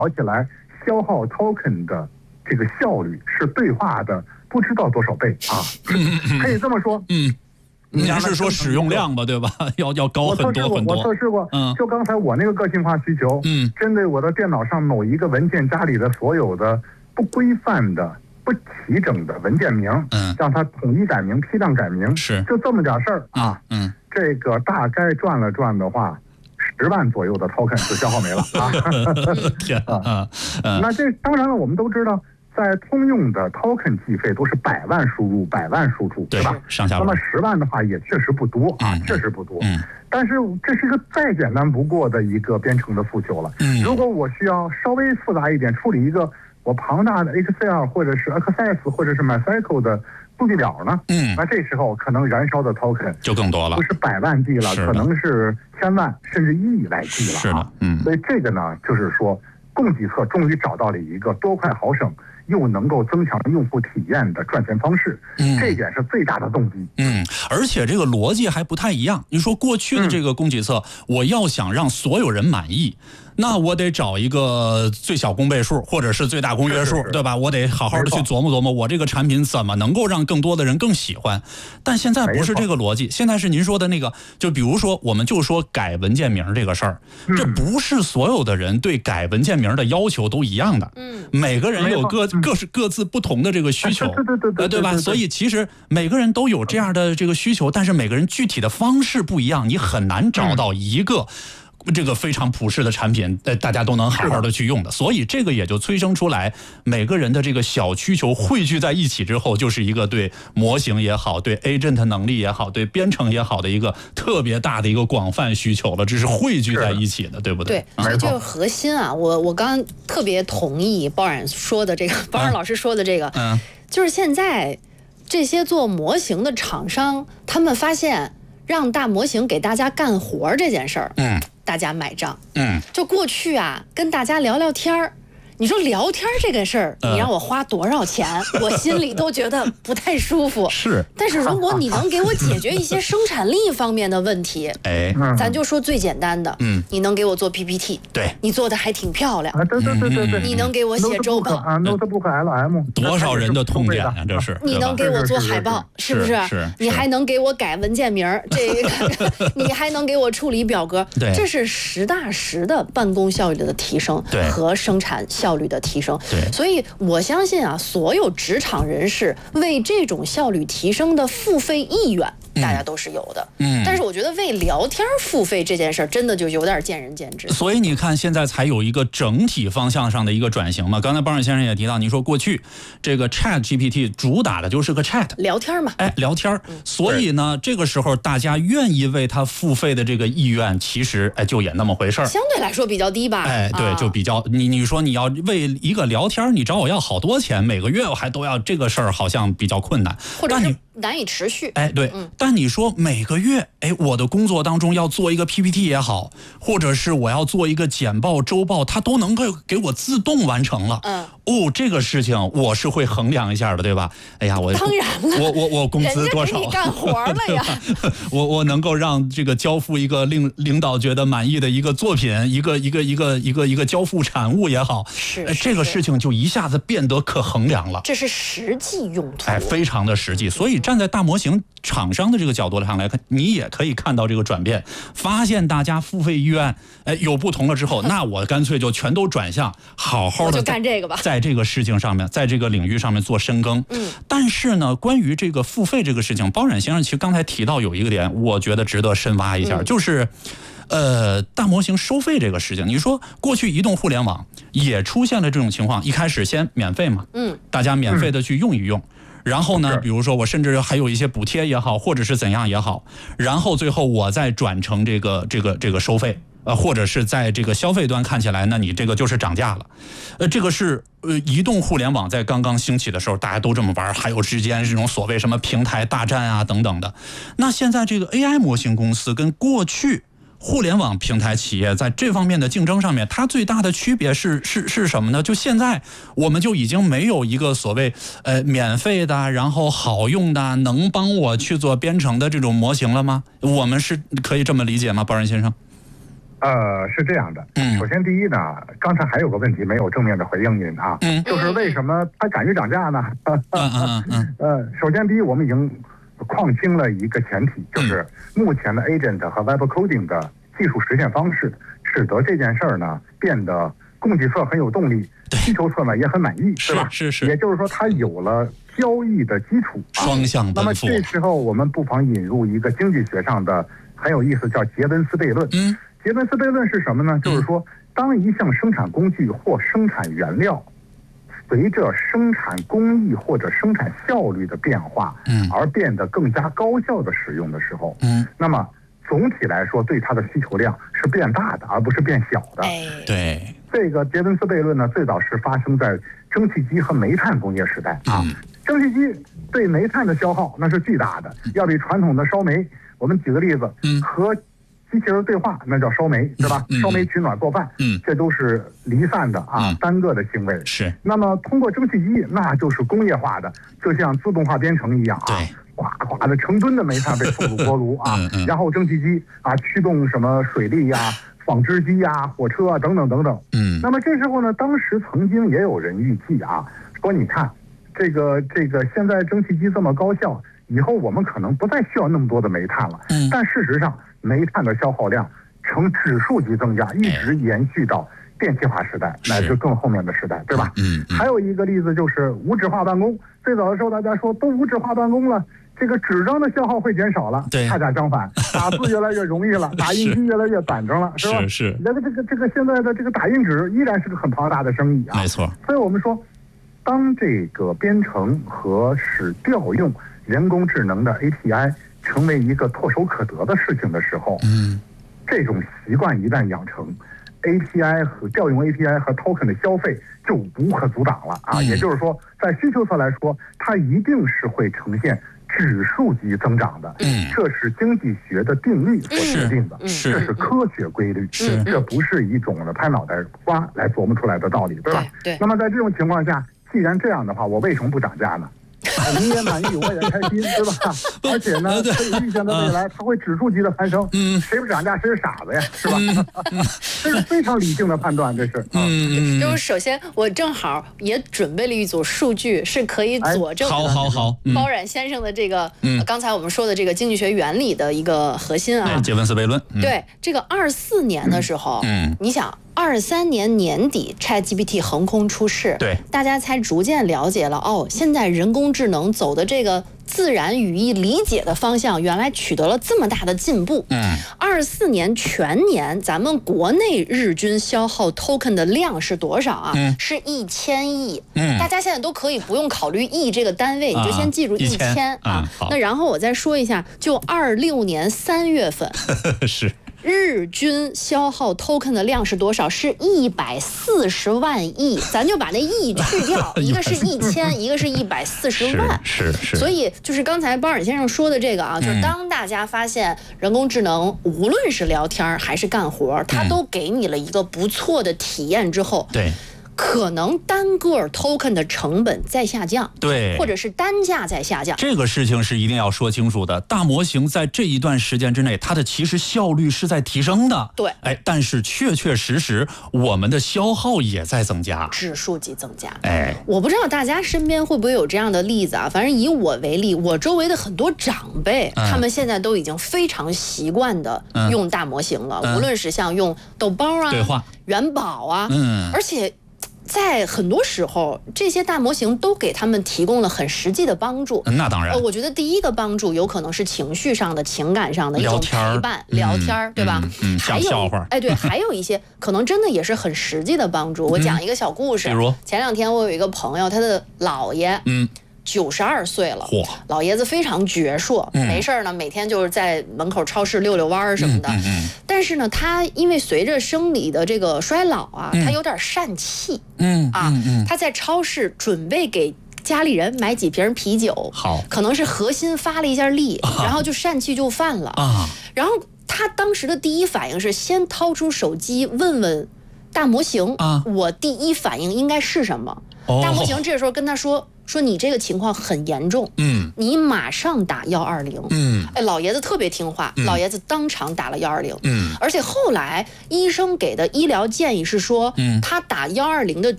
起来消耗 token 的这个效率是对话的不知道多少倍啊，可以这么说。 您是说使用量吧，对吧？要高很多很多。 我测试过，就刚才我那个个性化需求，针对我的电脑上某一个文件夹里的所有的不规范的、不齐整的文件名，让它统一改名、批量改名， 是就这么点事儿啊。这个大概转了转的话，10万左右的 token 就消耗没了啊。 天啊！ 那这当然了，我们都知道。在通用的 token 计费都是100万输入100万输出，对吧？ 上下。 那么10万的话也确实不多啊，确实不多。但是这是一个再简单不过的一个编程的诉求了。如果我需要稍微复杂一点，处理一个我庞大的 Excel 或者是 Access 或者是 MySQL 的数据表呢，那这时候可能燃烧的 token 就更多了， 不是100万计了，可能是1000万甚至1亿来计了。 是的， 所以这个呢，就是说供给侧终于找到了一个多快好省又能够增强用户体验的赚钱方式，这一点是最大的动机。 而且这个逻辑还不太一样。你说过去的这个供给侧，我要想让所有人满意，那我得找一个最小公倍数或者是最大公约数，对吧？我得好好的去琢磨琢磨，我这个产品怎么能够让更多的人更喜欢。但现在不是这个逻辑，现在是您说的那个，就比如说我们就说改文件名这个事儿，这不是所有的人对改文件名的要求都一样的，每个人有各自不同的这个需求，对吧？所以其实每个人都有这样的这个需求，但是每个人具体的方式不一样，你很难找到一个这个非常普适的产品，大家都能好好的去用的。所以这个也就催生出来每个人的这个小需求汇聚在一起之后，就是一个对模型也好，对 agent 能力也好，对编程也好的一个特别大的一个广泛需求了，这是汇聚在一起的，对不对？ 对，所以就是核心啊。我刚刚特别同意包冉说的这个，包冉老师说的这个，就是现在这些做模型的厂商，他们发现让大模型给大家干活这件事儿，大家买账。就过去啊，跟大家聊聊天儿，你说聊天这个事儿，你让我花多少钱，我心里都觉得不太舒服。 是， 但是如果你能给我解决一些生产力方面的问题，咱就说最简单的，你能给我做 PPT， 对， 你做的还挺漂亮， 对， 你能给我写周报 ，Notebook LM， 多少人的痛点呀，这是。 你能给我做海报，是不是？你还能给我改文件名，这个你还能给我处理表格，这是实打实的办公效率的提升和生产效率的提升。所以我相信啊，所有职场人士为这种效率提升的付费意愿，大家都是有的。但是我觉得为聊天付费这件事儿，真的就有点见仁见智。 所以你看，现在才有一个整体方向上的一个转型嘛。刚才包冉先生也提到，您说过去这个 Chat GPT 主打的就是个 Chat 聊天嘛， 聊天。所以呢，这个时候大家愿意为它付费的这个意愿，其实就也那么回事儿， 相对来说比较低吧。 对，就比较你说你要为一个聊天，你找我要好多钱，每个月我还都要，这个事儿好像比较困难， 或者是难以持续。 对。但你说每个月，我的工作当中要做一个 PPT 也好，或者是我要做一个简报、周报，它都能够给我自动完成了。这个事情我是会衡量一下的，对吧？哎呀， 当然了， 我工资多少？ 人家给你干活了呀。 我能够让这个交付一个令领导觉得满意的一个作品，一个交付产物也好，这个事情就一下子变得可衡量了。 这是实际用途， 非常的实际。所以站在大模型厂商的这个角度上来看，你也可以看到这个转变，发现大家付费意愿有不同了之后，那我干脆就全都转向，好好的就干这个吧， 在这个事情上面，在这个领域上面做深耕。但是呢，关于这个付费这个事情，包冉先生其实刚才提到有一个点，我觉得值得深挖一下，就是大模型收费这个事情。你说过去移动互联网也出现了这种情况，一开始先免费嘛，大家免费的去用一用。然后呢，比如说我甚至还有一些补贴也好，或者是怎样也好，然后最后我再转成这个收费，或者是在这个消费端看起来，那你这个就是涨价了。这个是移动互联网在刚刚兴起的时候，大家都这么玩，还有之间这种所谓什么平台大战啊等等的。那现在这个 AI 模型公司跟过去互联网平台企业在这方面的竞争上面，它最大的区别是什么呢？就现在我们就已经没有一个所谓免费的，然后好用的，能帮我去做编程的这种模型了吗？我们是可以这么理解吗，包冉先生？ 是这样的。首先第一呢，刚才还有个问题没有正面的回应您啊，就是为什么它敢于涨价呢？首先第一，我们已经框清了一个前提，就是目前的 agent 和 web coding 的技术实现方式，使得这件事儿呢变得供给侧很有动力，需求侧呢也很满意，对吧？ 是。 也就是说，它有了交易的基础， 双向奔赴。 那么这时候我们不妨引入一个经济学上的很有意思，叫杰文斯悖论。杰文斯悖论是什么呢？就是说，当一项生产工具或生产原料随着生产工艺或者生产效率的变化，而变得更加高效的使用的时候，那么总体来说对它的需求量是变大的，而不是变小的。 对， 这个杰文斯悖论呢，最早是发生在蒸汽机和煤炭工业时代啊。蒸汽机对煤炭的消耗那是巨大的，要比传统的烧煤。我们举个例子，和机器人对话，那叫烧煤，对吧？烧煤取暖做饭，这都是离散的啊，单个的行为。 是。 那么通过蒸汽机，那就是工业化的，就像自动化编程一样啊，哗哗的成吨的煤炭被送入锅炉啊，然后蒸汽机啊驱动什么水力呀、纺织机呀、火车啊等等等等。那么这时候呢，当时曾经也有人预计啊，说你看这个现在蒸汽机这么高效，以后我们可能不再需要那么多的煤炭了。但事实上，煤炭的消耗量呈指数级增加，一直延续到电气化时代乃至更后面的时代，对吧？还有一个例子就是无纸化办公。最早的时候，大家说都无纸化办公了，这个纸张的消耗会减少了。恰恰相反，打字越来越容易了，打印机越来越板正了，是吧？ 是。 这个现在的这个打印纸依然是个很庞大的生意啊。 没错。 所以我们说，当这个编程和调用人工智能的 API 成为一个唾手可得的事情的时候，这种习惯一旦养成，API 和调用 API 和 token 的消费就无可阻挡了啊！也就是说，在需求侧来说，它一定是会呈现指数级增长的。这是经济学的定律所制定的，这是科学规律，这不是一种的拍脑袋瓜来琢磨出来的道理，对吧？ 对。 那么在这种情况下，既然这样的话，我为什么不涨价呢？你也满意，我也开心，对吧？而且呢，可以预见的未来，它会指数级的攀升。谁不涨价，谁是傻子呀，是吧？这是非常理性的判断，这是。 就是首先，我正好也准备了一组数据，是可以佐证好包冉先生的这个刚才我们说的这个经济学原理的一个核心啊。 杰文斯悖论。 对，这个24年的时候，你想。23年年底 ChatGPT 横空出世， 对， 大家才逐渐了解了现在人工智能走的这个自然语义理解的方向，原来取得了这么大的进步。24年全年咱们国内日均消耗 token 的量是多少啊？是1000亿。大家现在都可以不用考虑亿这个单位，你就先记住1000啊。那然后我再说一下，就26年3月份是。 日均消耗 token 的量是多少？是140万亿，咱就把那亿去掉，一个是1000，一个是140万。 是。 所以就是刚才包冉先生说的这个啊，就是当大家发现人工智能无论是聊天还是干活，它都给你了一个不错的体验之后， 对。 可能单个 token 的成本在下降， 对， 或者是单价在下降， 这个事情是一定要说清楚的。大模型在这一段时间之内，它的其实效率是在提升的， 对， 但是确实我们的消耗也在增加， 指数级增加。 我不知道大家身边会不会有这样的例子啊？反正以我为例，我周围的很多长辈，他们现在都已经非常习惯的用大模型了，无论是像用豆包啊、 对话、 元宝啊，而且。在很多时候，这些大模型都给他们提供了很实际的帮助。 那当然， 我觉得第一个帮助有可能是情绪上的、情感上的一种陪伴、聊天，对吧？ 讲笑话。 对，还有一些可能真的也是很实际的帮助。我讲一个小故事， 比如前2天我有一个朋友，他的姥爷，92岁了，老爷子非常矍铄，没事呢，每天就是在门口超市溜溜弯什么的。但是呢，他因为随着生理的这个衰老啊，他有点疝气。他在超市准备给家里人买几瓶啤酒，可能是核心发了一下力，然后就疝气就犯了。然后他当时的第一反应是先掏出手机问大模型，我第一反应应该是什么？大模型这时候跟他说说你这个情况很严重，你马上打120，哎，老爷子特别听话，老爷子当场打了120，而且后来医生给的医疗建议是说，他打120的